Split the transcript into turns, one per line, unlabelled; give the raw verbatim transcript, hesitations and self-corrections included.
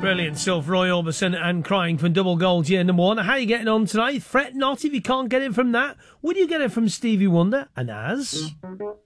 Brilliant stuff. Roy Orbison and Crying from Double Gold Year Number One. How are you getting on tonight? Fret not if you can't get it from that. Will you get it from Stevie Wonder and Az?